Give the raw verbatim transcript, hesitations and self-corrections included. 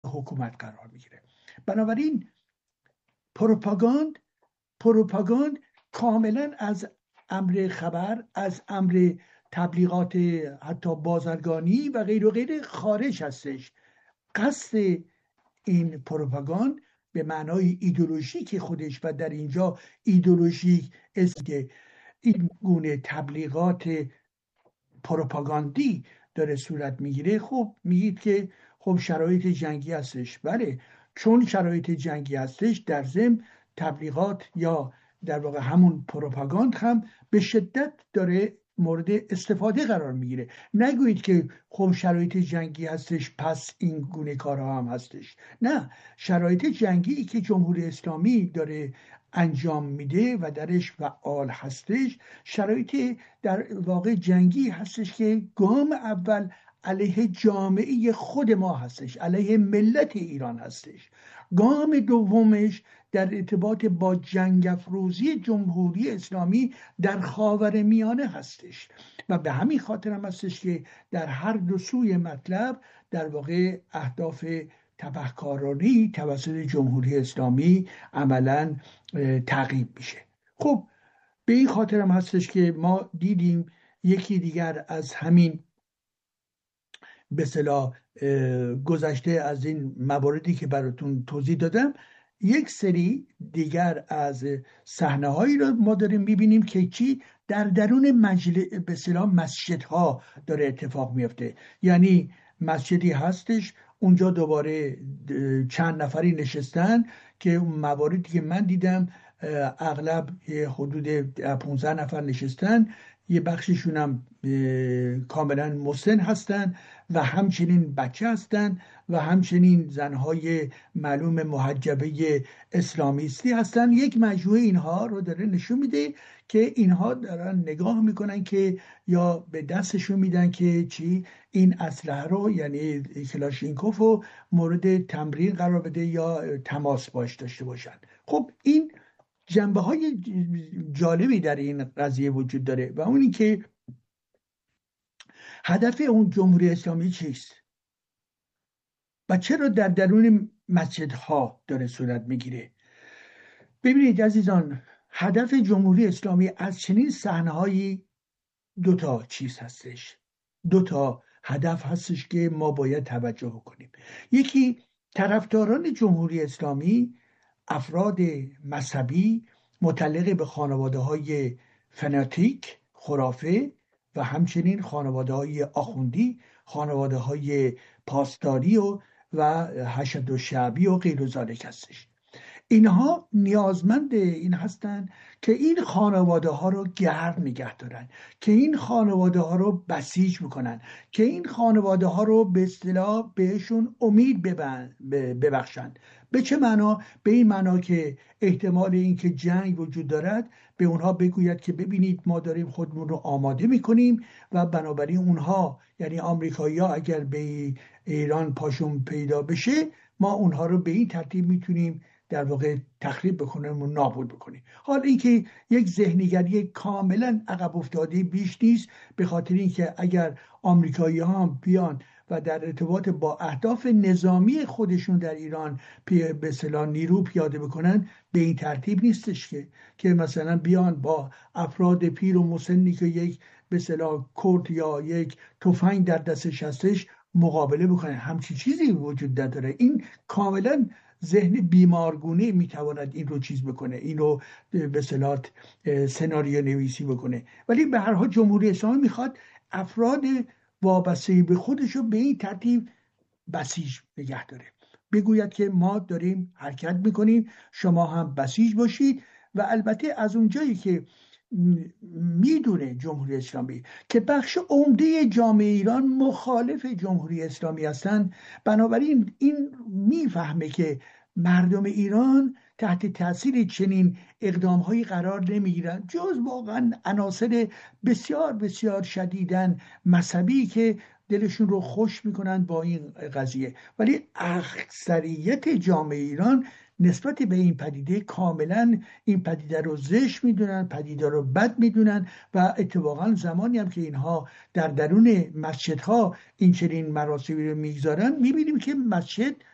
حکومت قرار میگیره. بنابراین پروپاگاند پروپاگاند کاملا از امر خبر، از امر تبلیغات حتی بازرگانی و غیر و غیر خارج هستش. قصد این پروپاگاند به معنای ایدئولوژیک خودش و در اینجا ایدئولوژیک است که این گونه تبلیغات پروپاگاندی داره صورت میگیره. خب میگید که خب شرایط جنگی هستش. بله، چون شرایط جنگی هستش در ضمن تبلیغات یا در واقع همون پروپاگاند هم به شدت داره مورد استفاده قرار میگیره. نگویید که خب شرایط جنگی هستش پس این گونه کارها هم هستش. نه، شرایط جنگی که جمهوری اسلامی داره انجام میده و درش فعال هستش شرایط در واقع جنگی هستش که گام اول علیه جامعه خود ما هستش، علیه ملت ایران هستش. گام دومش در ارتباط با جنگ افروزی جمهوری اسلامی در خاورمیانه هستش و به همین خاطر هم هستش که در هر دو سوی مطلب در واقع اهداف تبهکارانه توسط جمهوری اسلامی عملاً تعقیب میشه. خب به این خاطر هم هستش که ما دیدیم یکی دیگر از همین به اصطلاح گذشته از این مواردی که براتون توضیح دادم، یک سری دیگر از صحنه‌هایی رو ما داریم می‌بینیم که چی در درون مجلس به اصطلاح مسجدها داره اتفاق میفته. یعنی مسجدی هستش اونجا دوباره چند نفری نشستن که اون مواردی که من دیدم اغلب حدود پانزده نفر نشستن، یه بخششون هم کاملا مسن هستن و همچنین بچه هستن و همچنین زنهای معلوم محجبه اسلامیستی هستن. یک مجموعه اینها رو داره نشون میده که اینها دارن نگاه میکنن که یا به دستشون میدن که چی این اسلحه رو یعنی کلاشینکوف رو مورد تمرین قرار بده یا تماس باش داشته باشن. خب این جنبه های جالبی در این قضیه وجود داره و اون این که هدف اون جمهوری اسلامی چیست و چرا در درون مسجدها داره صورت میگیره. ببینید عزیزان، هدف جمهوری اسلامی از چنین صحنه‌هایی دو تا چیز هستش، دو تا هدف هستش که ما باید توجه کنیم. یکی، طرفداران جمهوری اسلامی افراد مذهبی متعلق به خانواده های فناتیک خرافه و همچنین خانواده های آخوندی، خانواده های پاسداری و و حشد و شعبی و غیر ذالک هستش. اینها نیازمند این هستند که این خانواده ها رو گرم نگه دارن، که این خانواده ها رو بسیج میکنن، که این خانواده ها رو به اصطلاح بهشون امید ببخشن. به چه معنا؟ به این معنا که احتمال این که جنگ وجود دارد به اونها بگوید که ببینید ما داریم خودمون رو آماده میکنیم و بنابراین اونها یعنی آمریکایی‌ها اگر به ایران پاشون پیدا بشه ما اونها رو به این ترتیب میتونیم در واقع تخریب بکنیم و نابود بکنیم. حال اینکه یک ذهنیگری کاملا عقب افتاده بیش نیست، به خاطر اینکه اگر آمریکایی‌ها هم بیان و در ارتباط با اهداف نظامی خودشون در ایران به اصطلاح نیرو پیاده بکنن، به این ترتیب نیستش که که مثلا بیان با افراد پیر و مسنی که یک به اصطلاح کرد یا یک تفنگ در دستش هستش مقابله بکنن. همچین چیزی وجود نداره. این کاملا ذهن بیمارگونه میتواند این رو چیز بکنه، این رو به اصطلاح سناریو نویسی بکنه. ولی به هر حال جمهوری اسلامی میخواد افراد وابسته به خودش رو به این ترتیب بسیج نگه داره، بگوید که ما داریم حرکت میکنیم، شما هم بسیج باشید. و البته از اونجایی که میدونه جمهوری اسلامی که بخش عمده جامعه ایران مخالف جمهوری اسلامی هستن، بنابراین این میفهمه که مردم ایران تحت تاثیر چنین اقدام‌هایی قرار نمیگیرن جز واقعا عناصر بسیار بسیار شدیداً مذهبی که دلشون رو خوش میکنن با این قضیه. ولی اکثریت جامعه ایران نسبت به این پدیده کاملا این پدیده رو زشت میدونن، پدیده رو بد میدونن و اتفاقا زمانی هم که اینها در درون مسجدها این چنین مراسمی رو میگذارن میبینیم که مسجد